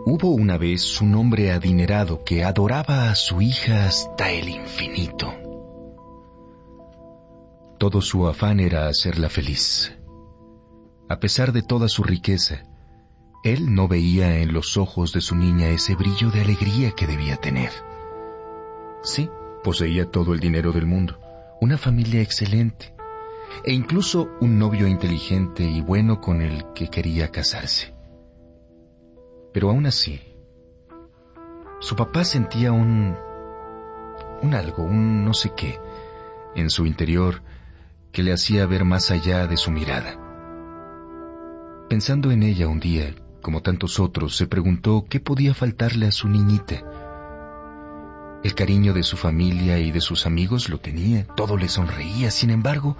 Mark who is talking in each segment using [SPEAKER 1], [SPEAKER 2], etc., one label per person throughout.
[SPEAKER 1] Hubo una vez un hombre adinerado que adoraba a su hija hasta el infinito. Todo su afán era hacerla feliz. A pesar de toda su riqueza, él no veía en los ojos de su niña ese brillo de alegría que debía tener. Sí, poseía todo el dinero del mundo, una familia excelente, e incluso un novio inteligente y bueno con el que quería casarse. Pero aún así, su papá sentía un algo, un no sé qué, en su interior que le hacía ver más allá de su mirada. Pensando en ella un día, como tantos otros, se preguntó qué podía faltarle a su niñita. El cariño de su familia y de sus amigos lo tenía, todo le sonreía. Sin embargo,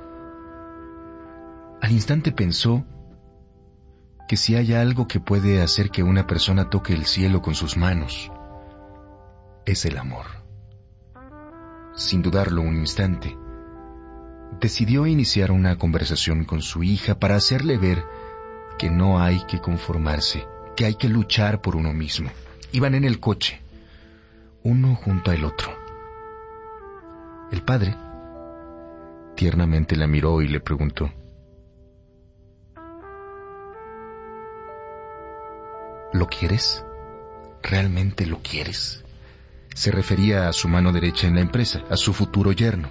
[SPEAKER 1] al instante pensó que si hay algo que puede hacer que una persona toque el cielo con sus manos, es el amor. Sin dudarlo un instante, decidió iniciar una conversación con su hija para hacerle ver que no hay que conformarse, que hay que luchar por uno mismo. Iban en el coche, uno junto al otro. El padre tiernamente la miró y le preguntó: ¿lo quieres? ¿Realmente lo quieres? Se refería a su mano derecha en la empresa, a su futuro yerno.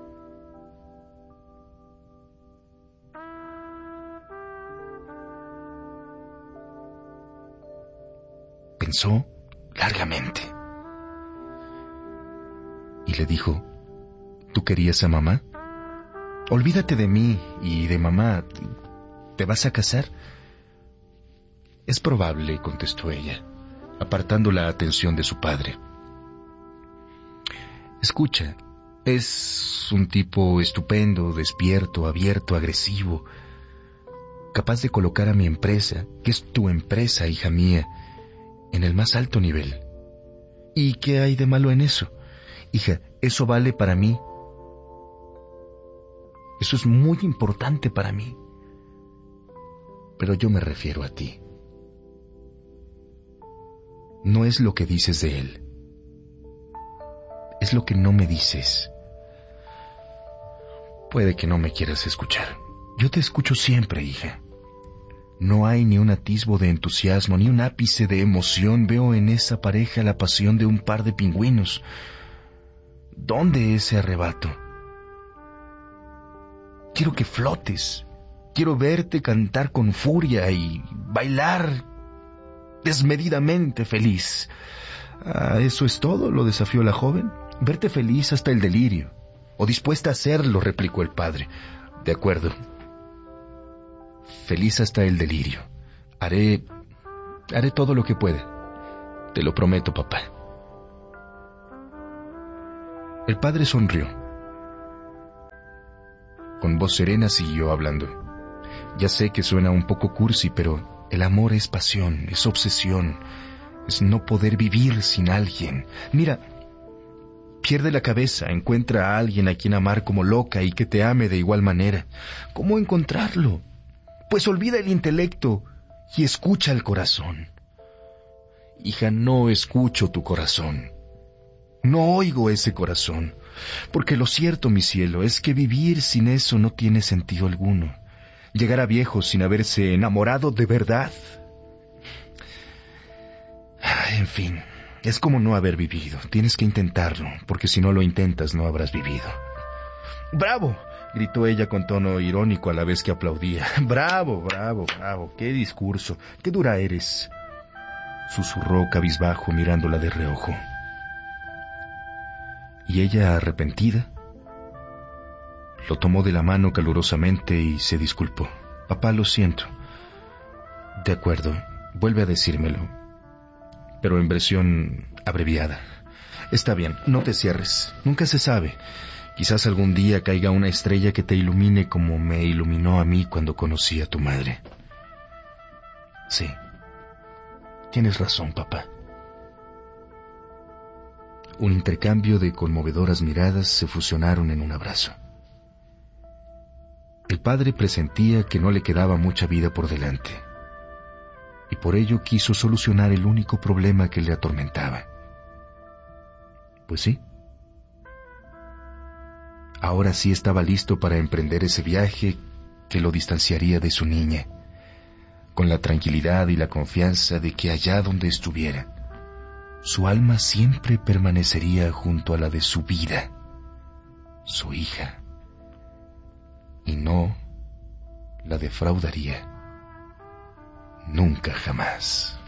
[SPEAKER 1] Pensó largamente y le dijo: ¿tú querías a mamá? Olvídate de mí y de mamá. ¿Te vas a casar? Es probable, contestó ella, apartando la atención de su padre. Escucha, es un tipo estupendo, despierto, abierto, agresivo, capaz de colocar a mi empresa, que es tu empresa, hija mía, en el más alto nivel. ¿Y qué hay de malo en eso? Hija, eso vale para mí. Eso es muy importante para mí. Pero yo me refiero a ti. No es lo que dices de él. Es lo que no me dices. Puede que no me quieras escuchar. Yo te escucho siempre, hija. No hay ni un atisbo de entusiasmo, ni un ápice de emoción. Veo en esa pareja la pasión de un par de pingüinos. ¿Dónde ese arrebato? Quiero que flotes. Quiero verte cantar con furia y bailar desmedidamente feliz. ¿Eso es todo?, lo desafió la joven. Verte feliz hasta el delirio. ¿O dispuesta a hacerlo?, replicó el padre. De acuerdo. Feliz hasta el delirio. Haré todo lo que pueda. Te lo prometo, papá. El padre sonrió. Con voz serena siguió hablando. Ya sé que suena un poco cursi, pero el amor es pasión, es obsesión, es no poder vivir sin alguien. Mira, pierde la cabeza, encuentra a alguien a quien amar como loca y que te ame de igual manera. ¿Cómo encontrarlo? Pues olvida el intelecto y escucha el corazón. Hija, no escucho tu corazón. No oigo ese corazón. Porque lo cierto, mi cielo, es que vivir sin eso no tiene sentido alguno. Llegar a viejo sin haberse enamorado de verdad. En fin, es como no haber vivido. Tienes que intentarlo, porque si no lo intentas no habrás vivido. ¡Bravo!, gritó ella con tono irónico a la vez que aplaudía. ¡Bravo, bravo, bravo! ¡Qué discurso! ¡Qué dura eres!, susurró cabizbajo mirándola de reojo. Y ella, arrepentida, lo tomó de la mano calurosamente y se disculpó. Papá, lo siento. De acuerdo, vuelve a decírmelo, pero en versión abreviada. Está bien, no te cierres. Nunca se sabe. Quizás algún día caiga una estrella que te ilumine como me iluminó a mí cuando conocí a tu madre. Sí, tienes razón, papá. Un intercambio de conmovedoras miradas se fusionaron en un abrazo. El padre presentía que no le quedaba mucha vida por delante, y por ello quiso solucionar el único problema que le atormentaba. Pues sí. Ahora sí estaba listo para emprender ese viaje que lo distanciaría de su niña, con la tranquilidad y la confianza de que allá donde estuviera, su alma siempre permanecería junto a la de su vida, su hija, y no la defraudaría nunca jamás.